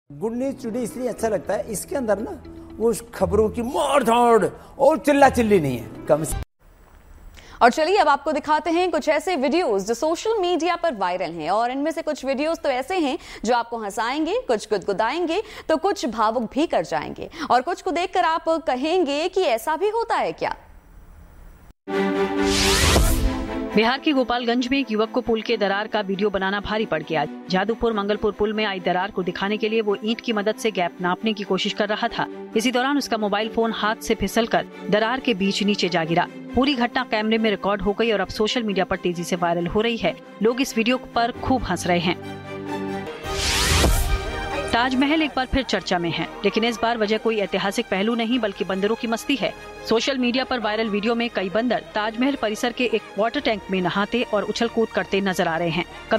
Good news today इसलिए अच्छा लगता है, इसके अंदर ना वो खबरों की मार धाड़ और चिल्ला चिल्ली नहीं है, कम से। और चलिए अब आपको दिखाते हैं कुछ ऐसे वीडियोस जो सोशल मीडिया पर वायरल हैं, और इनमें से कुछ वीडियोस तो ऐसे हैं जो आपको हंसाएंगे, कुछ गुदगुदाएंगे तो कुछ भावुक भी कर जाएंगे, और कुछ को देखकर आप कहेंगे कि ऐसा भी होता है क्या। बिहार के गोपालगंज में एक युवक को पुल के दरार का वीडियो बनाना भारी पड़ गया। जादूपुर मंगलपुर पुल में आई दरार को दिखाने के लिए वो ईंट की मदद से गैप नापने की कोशिश कर रहा था। इसी दौरान उसका मोबाइल फोन हाथ से फिसलकर दरार के बीच नीचे जा गिरा। पूरी घटना कैमरे में रिकॉर्ड हो गई और अब सोशल मीडिया पर तेजी से वायरल हो रही है। लोग इस वीडियो पर खूब हंस रहे हैं। ताजमहल एक बार फिर चर्चा में है, लेकिन इस बार वजह कोई ऐतिहासिक पहलू नहीं बल्कि बंदरों की मस्ती है। सोशल मीडिया पर वायरल वीडियो में कई बंदर ताजमहल परिसर के एक वाटर टैंक में नहाते और उछल कूद करते नजर आ रहे हैं।